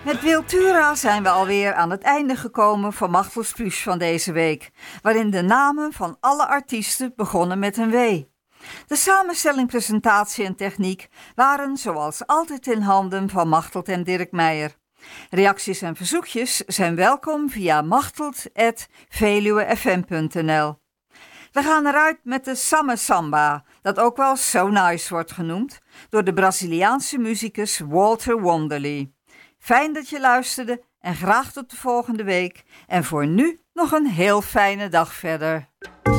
Met Wiltura zijn we alweer aan het einde gekomen van Machtel's Plus van deze week, waarin de namen van alle artiesten begonnen met een W. De samenstelling, presentatie en techniek waren zoals altijd in handen van Machteld en Dirk Meijer. Reacties en verzoekjes zijn welkom via machteld@veluwefm.nl. We gaan eruit met de Samba Samba, dat ook wel So Nice wordt genoemd, door de Braziliaanse muzikus Walter Wanderley. Fijn dat je luisterde en graag tot de volgende week. En voor nu nog een heel fijne dag verder.